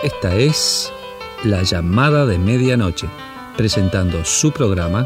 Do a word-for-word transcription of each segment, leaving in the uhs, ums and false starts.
Esta es La Llamada de Medianoche, presentando su programa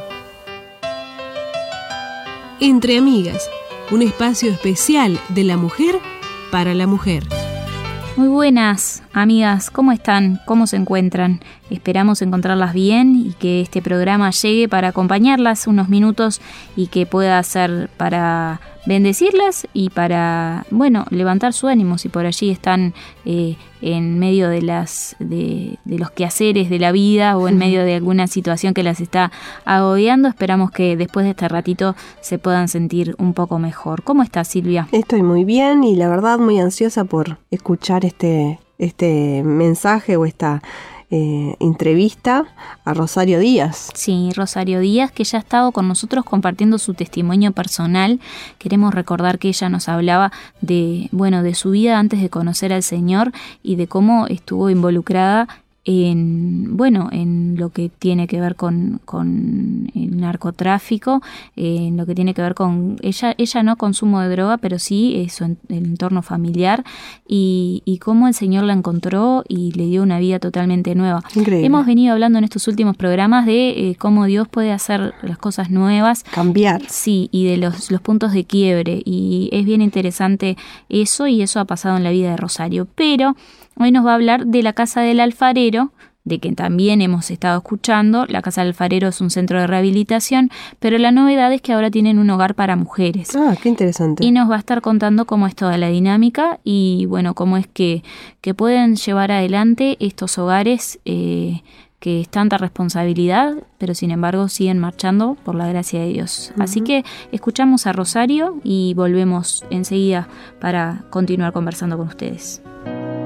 Entre Amigas, un espacio especial de la mujer para la mujer. Muy buenas, amigas, ¿cómo están? ¿Cómo se encuentran? Esperamos encontrarlas bien y que este programa llegue para acompañarlas unos minutos y que pueda ser para bendecirlas y para, bueno, levantar su ánimo si por allí están eh, en medio de las de, de los quehaceres de la vida o en medio de alguna situación que las está agobiando. Esperamos que después de este ratito se puedan sentir un poco mejor. ¿Cómo estás, Silvia? Estoy muy bien y la verdad muy ansiosa por escuchar este, este mensaje o esta Eh, entrevista a Rosario Díaz. Sí, Rosario Díaz, que ya ha estado con nosotros compartiendo su testimonio personal. Queremos recordar que ella nos hablaba de, bueno, de su vida antes de conocer al Señor y de cómo estuvo involucrada en, bueno, en lo que tiene que ver con, con el narcotráfico, eh, en lo que tiene que ver con ella, ella no consumo de droga, pero sí eso, en, el entorno familiar y, y cómo el Señor la encontró y le dio una vida totalmente nueva. Increíble. Hemos venido hablando en estos últimos programas de eh, cómo Dios puede hacer las cosas nuevas, cambiar. Sí, y de los, los puntos de quiebre, y es bien interesante eso, y eso ha pasado en la vida de Rosario. Pero hoy nos va a hablar de la Casa del Alfarero, de que también hemos estado escuchando. La Casa del Alfarero es un centro de rehabilitación, pero la novedad es que ahora tienen un hogar para mujeres. Ah, qué interesante. Y nos va a estar contando cómo es toda la dinámica y, bueno, cómo es que, que pueden llevar adelante estos hogares eh, que es tanta responsabilidad, pero sin embargo siguen marchando por la gracia de Dios. Uh-huh. Así que escuchamos a Rosario y volvemos enseguida para continuar conversando con ustedes.